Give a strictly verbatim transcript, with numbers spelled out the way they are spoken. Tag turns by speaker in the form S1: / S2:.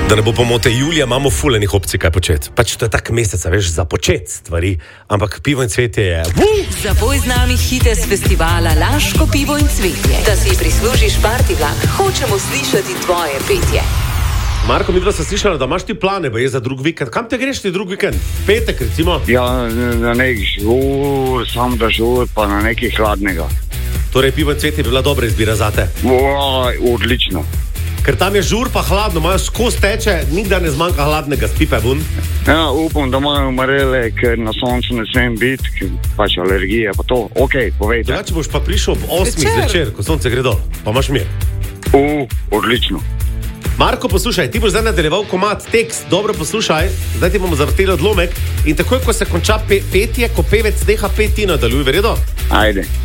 S1: Da ne bo pomote, Julija, imamo fulenih opcij, kaj početi. Pač to je tak mesec, veš, za početi stvari, ampak pivo in cvetje je...
S2: Zapoj z nami hite z festivala Laško pivo in cvetje. Da si prislužiš party vlak, hočemo slišati tvoje petje.
S1: Marko, midva sta slišala, da imaš ti plane, ba je za drug vikend. Kam te greš ti drug vikend? Petek, recimo?
S3: Ja, na neki žur, sam da žur, pa na neki hladnega.
S1: Torej, pivo in cvetje bi bila dobra izbira zate.
S3: Oj, odlično.
S1: Ker tam je žur pa hladno, imajo skozi teče, nikdar ne zmanjka hladnega, spipe bun.
S3: Ja, upam, da imajo marele, ker na soncu ne smem biti, ker pač alergije, pa to, okej, okay, povejte.
S1: Drugače boš pa prišel ob osmih zvečer, ko sonce gre dol, pa imaš mir.
S3: U, odlično.
S1: Marko, poslušaj, ti boš zdaj nadaljeval komad, tekst, dobro poslušaj, zdaj ti bomo zavrteli odlomek in takoj, ko se konča pe- petje, ko pevec neha peti, nadaljuj, verjedo?
S3: Ajde.